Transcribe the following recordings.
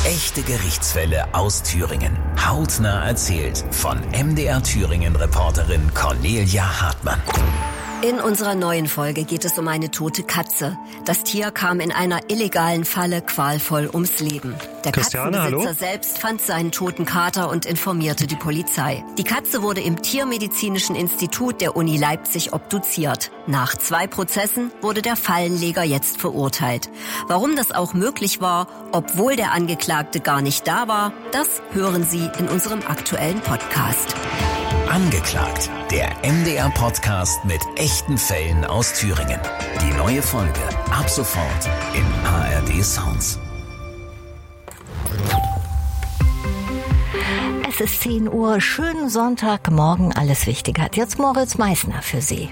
Echte Gerichtsfälle aus Thüringen. Hautnah erzählt von MDR Thüringen-Reporterin Cornelia Hartmann. In unserer neuen Folge geht es um eine tote Katze. Das Tier kam in einer illegalen Falle qualvoll ums Leben. Der Katzenbesitzer selbst fand seinen toten Kater und informierte die Polizei. Die Katze wurde im Tiermedizinischen Institut der Uni Leipzig obduziert. Nach 2 Prozessen wurde der Fallenleger jetzt verurteilt. Warum das auch möglich war, obwohl der Angeklagte gar nicht da war, das hören Sie in unserem aktuellen Podcast. Angeklagt, der MDR-Podcast mit echten Fällen aus Thüringen. Die neue Folge ab sofort in ARD Sounds. Es ist 10 Uhr, schönen Sonntagmorgen, alles Wichtige hat jetzt Moritz Meissner für Sie.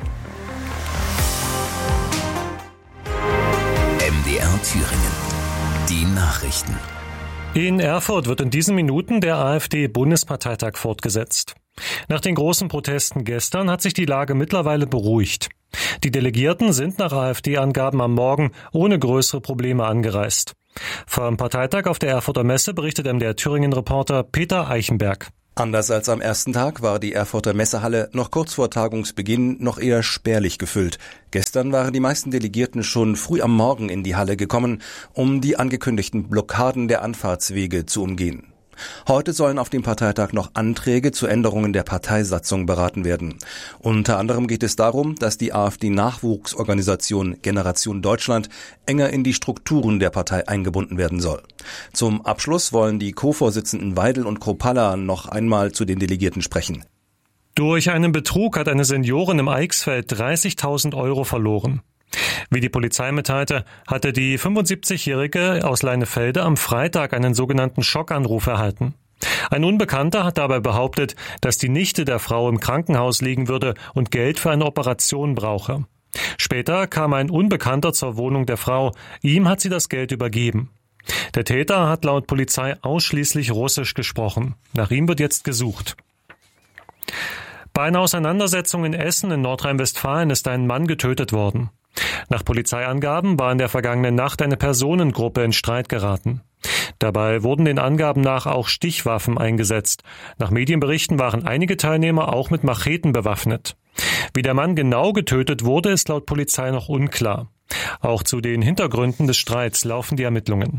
MDR Thüringen, die Nachrichten. In Erfurt wird in diesen Minuten der AfD-Bundesparteitag fortgesetzt. Nach den großen Protesten gestern hat sich die Lage mittlerweile beruhigt. Die Delegierten sind nach AfD-Angaben am Morgen ohne größere Probleme angereist. Vom Parteitag auf der Erfurter Messe berichtet MDR Thüringen-Reporter Peter Eichenberg. Anders als am ersten Tag war die Erfurter Messehalle noch kurz vor Tagungsbeginn noch eher spärlich gefüllt. Gestern waren die meisten Delegierten schon früh am Morgen in die Halle gekommen, um die angekündigten Blockaden der Anfahrtswege zu umgehen. Heute sollen auf dem Parteitag noch Anträge zu Änderungen der Parteisatzung beraten werden. Unter anderem geht es darum, dass die AfD-Nachwuchsorganisation Generation Deutschland enger in die Strukturen der Partei eingebunden werden soll. Zum Abschluss wollen die Co-Vorsitzenden Weidel und Kropalla noch einmal zu den Delegierten sprechen. Durch einen Betrug hat eine Seniorin im Eichsfeld 30.000 € verloren. Wie die Polizei mitteilte, hatte die 75-Jährige aus Leinefelde am Freitag einen sogenannten Schockanruf erhalten. Ein Unbekannter hat dabei behauptet, dass die Nichte der Frau im Krankenhaus liegen würde und Geld für eine Operation brauche. Später kam ein Unbekannter zur Wohnung der Frau. Ihm hat sie das Geld übergeben. Der Täter hat laut Polizei ausschließlich Russisch gesprochen. Nach ihm wird jetzt gesucht. Bei einer Auseinandersetzung in Essen in Nordrhein-Westfalen ist ein Mann getötet worden. Nach Polizeiangaben war in der vergangenen Nacht eine Personengruppe in Streit geraten. Dabei wurden den Angaben nach auch Stichwaffen eingesetzt. Nach Medienberichten waren einige Teilnehmer auch mit Macheten bewaffnet. Wie der Mann genau getötet wurde, ist laut Polizei noch unklar. Auch zu den Hintergründen des Streits laufen die Ermittlungen.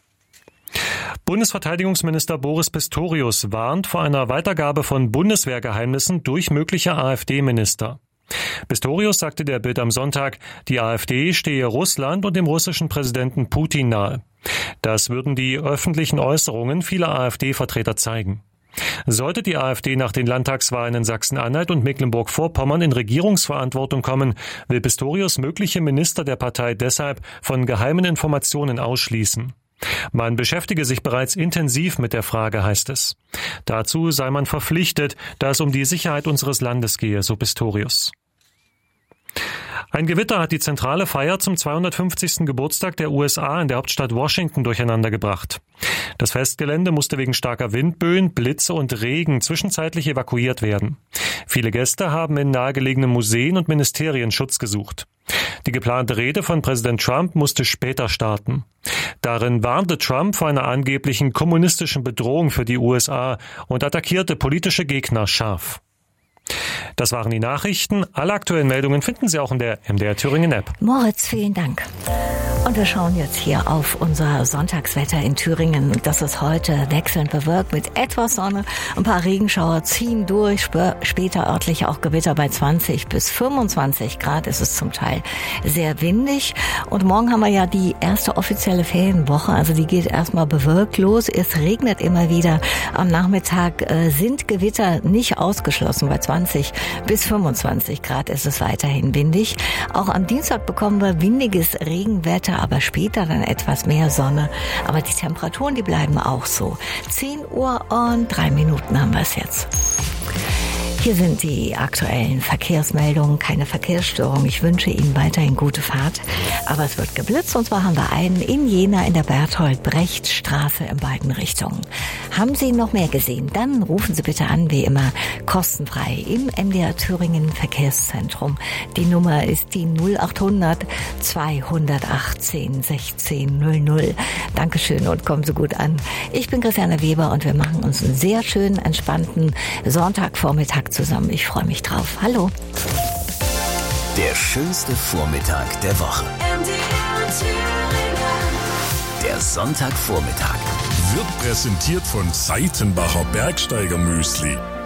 Bundesverteidigungsminister Boris Pistorius warnt vor einer Weitergabe von Bundeswehrgeheimnissen durch mögliche AfD-Minister. Pistorius sagte der Bild am Sonntag, die AfD stehe Russland und dem russischen Präsidenten Putin nahe. Das würden die öffentlichen Äußerungen vieler AfD-Vertreter zeigen. Sollte die AfD nach den Landtagswahlen in Sachsen-Anhalt und Mecklenburg-Vorpommern in Regierungsverantwortung kommen, will Pistorius mögliche Minister der Partei deshalb von geheimen Informationen ausschließen. Man beschäftige sich bereits intensiv mit der Frage, heißt es. Dazu sei man verpflichtet, da es um die Sicherheit unseres Landes gehe, so Pistorius. Ein Gewitter hat die zentrale Feier zum 250. Geburtstag der USA in der Hauptstadt Washington durcheinandergebracht. Das Festgelände musste wegen starker Windböen, Blitze und Regen zwischenzeitlich evakuiert werden. Viele Gäste haben in nahegelegenen Museen und Ministerien Schutz gesucht. Die geplante Rede von Präsident Trump musste später starten. Darin warnte Trump vor einer angeblichen kommunistischen Bedrohung für die USA und attackierte politische Gegner scharf. Das waren die Nachrichten. Alle aktuellen Meldungen finden Sie auch in der MDR Thüringen App. Moritz, vielen Dank. Und wir schauen jetzt hier auf unser Sonntagswetter in Thüringen. Das ist heute wechselnd bewölkt mit etwas Sonne. Ein paar Regenschauer ziehen durch. Später örtlich auch Gewitter bei 20 bis 25 Grad. Es ist zum Teil sehr windig. Und morgen haben wir ja die erste offizielle Ferienwoche. Also die geht erstmal bewölkt los. Es regnet immer wieder. Am Nachmittag sind Gewitter nicht ausgeschlossen. Bei 20 bis 25 Grad ist es weiterhin windig. Auch am Dienstag bekommen wir windiges Regenwetter, aber später dann etwas mehr Sonne. Aber die Temperaturen, die bleiben auch so. 10 Uhr und 3 Minuten haben wir es jetzt. Hier sind die aktuellen Verkehrsmeldungen, keine Verkehrsstörung. Ich wünsche Ihnen weiterhin gute Fahrt. Aber es wird geblitzt, und zwar haben wir einen in Jena in der Berthold-Brecht-Straße in beiden Richtungen. Haben Sie noch mehr gesehen? Dann rufen Sie bitte an, wie immer, kostenfrei im MDR Thüringen Verkehrszentrum. Die Nummer ist die 0800 218 1600. Dankeschön und kommen Sie gut an. Ich bin Christiane Weber und wir machen uns einen sehr schönen, entspannten Sonntagvormittag zusammen. Ich freue mich drauf. Hallo. Der schönste Vormittag der Woche. Der Sonntagvormittag wird präsentiert von Seitenbacher Bergsteiger Müsli.